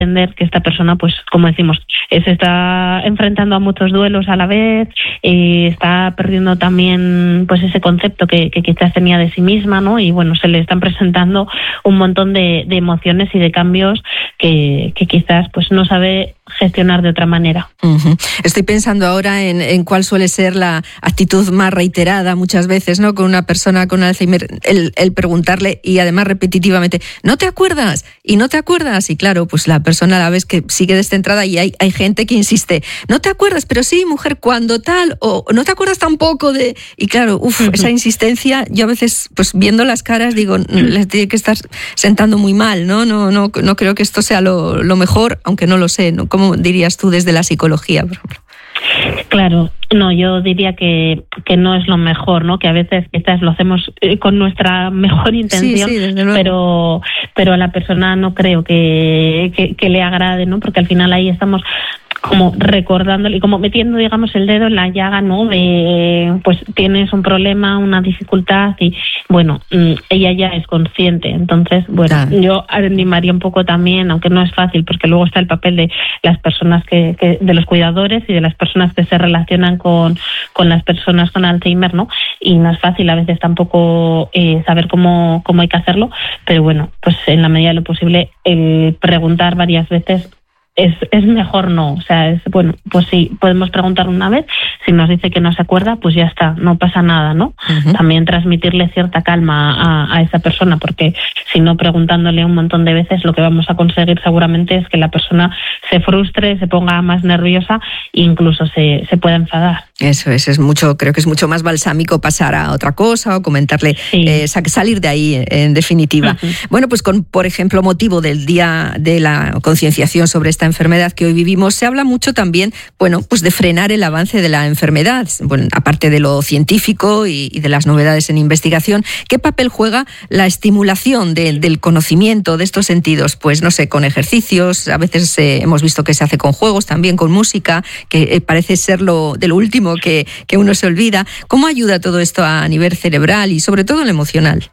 entender que esta persona, pues como decimos, se está enfrentando a muchos duelos a la vez, está perdiendo también pues ese concepto que quizás tenía de sí misma, ¿no? Y bueno, se le están presentando un montón de emociones y de cambios que quizás pues no sabe gestionar de otra manera. Uh-huh. Estoy pensando ahora en cuál suele ser la actitud más reiterada muchas veces, ¿no? Con una persona con Alzheimer, el preguntarle y además repetitivamente, ¿no te acuerdas? Y no te acuerdas. Y claro, pues la persona a la vez que sigue descentrada y hay gente que insiste, no te acuerdas, pero sí, mujer, cuando tal, o no te acuerdas tampoco de... Y claro, esa insistencia, yo a veces, pues viendo las caras, digo, les tiene que estar sentando muy mal, ¿no? No creo que esto sea lo mejor, aunque no lo sé, ¿no? ¿Cómo dirías tú desde la psicología, por ejemplo? Claro, no, yo diría que no es lo mejor, ¿no? Que a veces quizás lo hacemos con nuestra mejor intención, sí, desde luego. pero a la persona no creo que le agrade, ¿no? Porque al final ahí estamos como recordándole y como metiendo, digamos, el dedo en la llaga, ¿no? De, pues tienes un problema, una dificultad y, bueno, ella ya es consciente. Entonces, bueno, yo animaría un poco también, aunque no es fácil, porque luego está el papel de las personas de los cuidadores y de las personas que se relacionan con las personas con Alzheimer, ¿no? Y no es fácil a veces tampoco saber cómo hay que hacerlo, pero bueno, pues en la medida de lo posible, preguntar varias veces es mejor no, o sea, es bueno, pues sí, podemos preguntar una vez, si nos dice que no se acuerda, pues ya está, no pasa nada, ¿no? Uh-huh. También transmitirle cierta calma a esa persona, porque si no, preguntándole un montón de veces, lo que vamos a conseguir seguramente es que la persona se frustre, se ponga más nerviosa e incluso se pueda enfadar. Eso es mucho, creo que es mucho más balsámico pasar a otra cosa o comentarle, salir de ahí, en definitiva. Uh-huh. Bueno, pues por ejemplo, motivo del Día de la Concienciación sobre esta enfermedad que hoy vivimos, se habla mucho también, bueno, pues de frenar el avance de la enfermedad, bueno, aparte de lo científico y de las novedades en investigación. ¿Qué papel juega la estimulación del conocimiento de estos sentidos? Pues no sé, con ejercicios, a veces hemos visto que se hace con juegos, también con música, que parece ser de lo último que uno se olvida. ¿Cómo ayuda todo esto a nivel cerebral y sobre todo en lo emocional?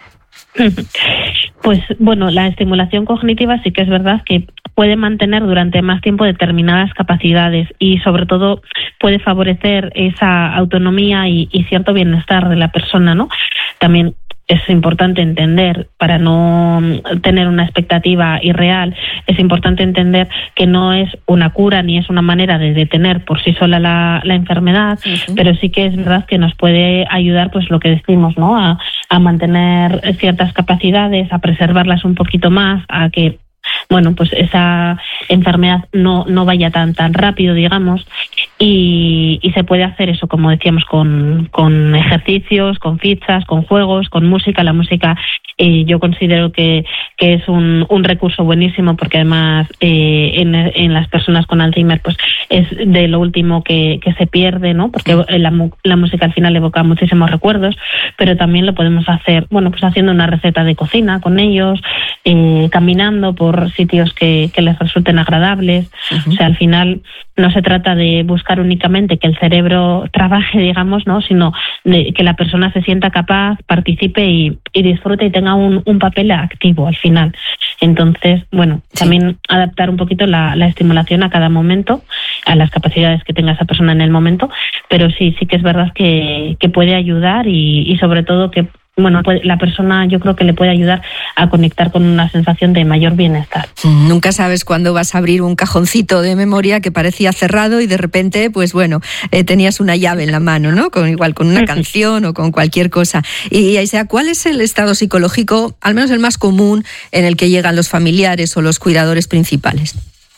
Pues bueno, la estimulación cognitiva sí que es verdad que puede mantener durante más tiempo determinadas capacidades y sobre todo puede favorecer esa autonomía y cierto bienestar de la persona, ¿no? También es importante entender, para no tener una expectativa irreal, es importante entender que no es una cura ni es una manera de detener por sí sola la enfermedad, pero sí que es verdad que nos puede ayudar, pues lo que decimos, ¿no? A mantener ciertas capacidades, a preservarlas un poquito más, a que bueno, pues esa enfermedad no vaya tan rápido, digamos, y se puede hacer eso, como decíamos, con ejercicios, con fichas, con juegos, con música. La música yo considero que es un recurso buenísimo, porque además en las personas con Alzheimer pues es de lo último que se pierde, ¿no? Porque la música al final evoca muchísimos recuerdos, pero también lo podemos hacer, bueno, pues haciendo una receta de cocina con ellos, caminando por sitios que les resulten agradables. Uh-huh. O sea, al final no se trata de buscar únicamente que el cerebro trabaje, digamos, ¿no? Sino de que la persona se sienta capaz, participe y disfrute y tenga un papel activo al final. Entonces, bueno, también adaptar un poquito la estimulación a cada momento, a las capacidades que tenga esa persona en el momento, pero sí que es verdad que puede ayudar y sobre todo que bueno, pues la persona yo creo que le puede ayudar a conectar con una sensación de mayor bienestar. Nunca sabes cuándo vas a abrir un cajoncito de memoria que parecía cerrado y de repente, pues bueno, tenías una llave en la mano, ¿no? Igual con una canción o con cualquier cosa. Y Aisea, ¿cuál es el estado psicológico, al menos el más común, en el que llegan los familiares o los cuidadores principales?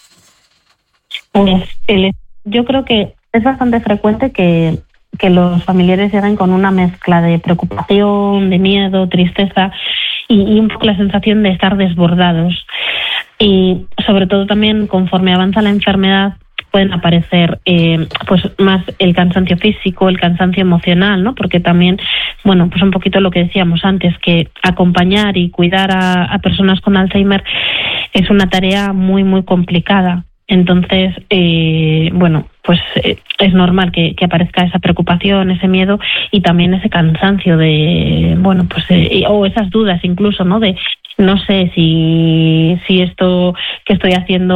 Pues yo creo que es bastante frecuente que los familiares lleguen con una mezcla de preocupación, de miedo, tristeza y un poco la sensación de estar desbordados. Y sobre todo también conforme avanza la enfermedad pueden aparecer pues más el cansancio físico, el cansancio emocional, ¿no? Porque también, bueno, pues un poquito lo que decíamos antes, que acompañar y cuidar a personas con Alzheimer es una tarea muy, muy complicada. Entonces, bueno, pues es normal que aparezca esa preocupación, ese miedo y también ese cansancio de, bueno, pues o esas dudas incluso, ¿no? De no sé si esto que estoy haciendo